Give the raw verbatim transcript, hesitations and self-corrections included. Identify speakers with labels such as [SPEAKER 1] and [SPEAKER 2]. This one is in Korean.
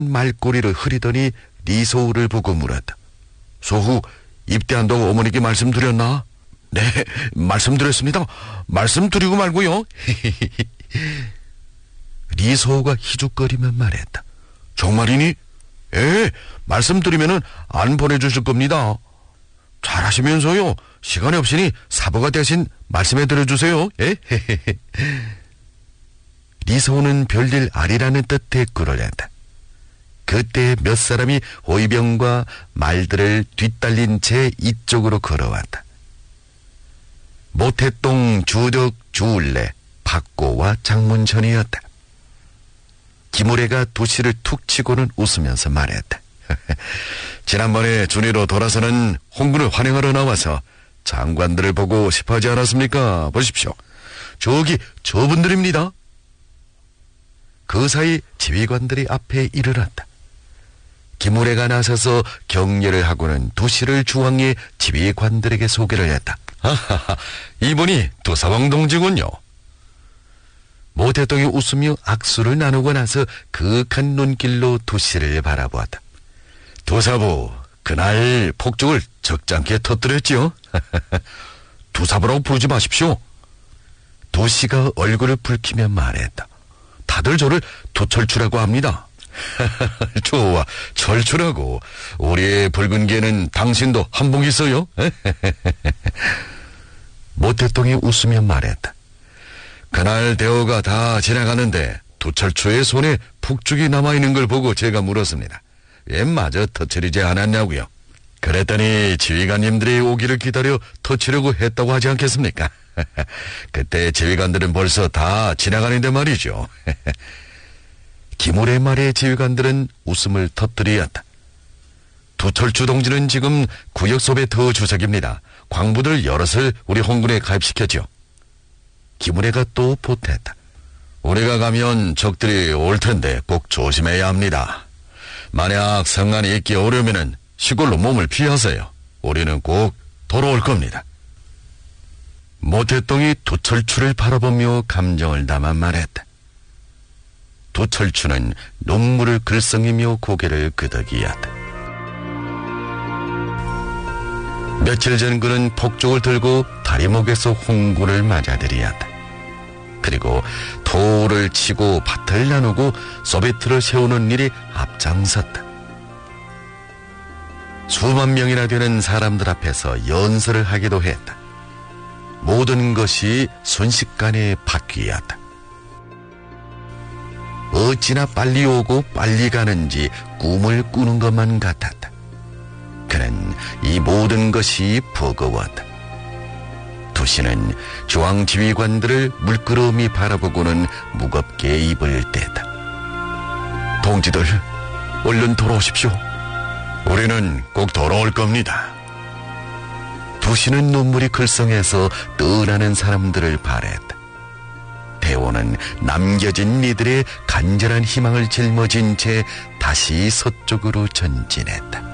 [SPEAKER 1] 말꼬리를 흐리더니 리소우를 보고 물었다. 소후, 입대한다고 어머니께 말씀드렸나? 네, 말씀드렸습니다. 말씀드리고 말고요. 리소우가 희죽거리며 말했다. 정말이니? 예, 말씀드리면은 안 보내주실 겁니다. 잘하시면서요, 시간이 없으니 사부가 대신 말씀해 드려주세요. 예? 리소우는 별일 아니라는 뜻의 꿀을 냈다. 그때 몇 사람이 호위병과 말들을 뒤딸린 채 이쪽으로 걸어왔다. 모태동 주덕 주울레 박고와 장문천이었다. 김우래가 도시를 툭 치고는 웃으면서 말했다. 지난번에 준이로 돌아서는 홍군을 환영하러 나와서 장관들을 보고 싶어 하지 않았습니까? 보십시오. 저기 저분들입니다. 그 사이 지휘관들이 앞에 이르렀다. 김우래가 나서서 격려를 하고는 도시를 중앙에 지휘관들에게 소개를 했다. 하하하, 이분이 도사왕 동지군요. 모태동이 웃으며 악수를 나누고 나서 그윽한 눈길로 도시를 바라보았다. 도사부, 그날 폭죽을 적잖게 터뜨렸지요? 도사부라고 부르지 마십시오. 도시가 얼굴을 붉히며 말했다. 다들 저를 도철추라고 합니다. 좋아, 철추라고. 우리의 붉은 개는 당신도 한복 있어요? 모태동이 웃으며 말했다. 그날 대호가 다 지나가는데 도철추의 손에 폭죽이 남아있는 걸 보고 제가 물었습니다. 왜 마저 터뜨리지 않았냐고요. 그랬더니 지휘관님들이 오기를 기다려 터치려고 했다고 하지 않겠습니까? 그때 지휘관들은 벌써 다 지나가는데 말이죠. 김우래 말에 지휘관들은 웃음을 터뜨리었다. 도철추 동지는 지금 구역소배 더 주석입니다. 광부들 여럿을 우리 홍군에 가입시켰죠. 김우래가 또 보탰다. 우리가 가면 적들이 올 텐데 꼭 조심해야 합니다. 만약 성안이 있기 어려우면은 시골로 몸을 피하세요. 우리는 꼭 돌아올 겁니다. 모태동이 도철추를 바라보며 감정을 담아 말했다. 도철추는 눈물을 글썽이며 고개를 끄덕이었다. 며칠 전 그는 폭죽을 들고 다리목에서 홍구를 맞아들이었다. 그리고 도를 치고 밭을 나누고 소비트를 세우는 일이 앞장섰다. 수만 명이나 되는 사람들 앞에서 연설을 하기도 했다. 모든 것이 순식간에 바뀌었다. 어찌나 빨리 오고 빨리 가는지 꿈을 꾸는 것만 같았다. 그는 이 모든 것이 버거웠다. 도시는 중앙지휘관들을 물끄러미 바라보고는 무겁게 입을 뗐다. 동지들, 얼른 돌아오십시오. 우리는 꼭 돌아올 겁니다. 도시는 눈물이 글썽해서 떠나는 사람들을 바랬다. 대호는 남겨진 이들의 간절한 희망을 짊어진 채 다시 서쪽으로 전진했다.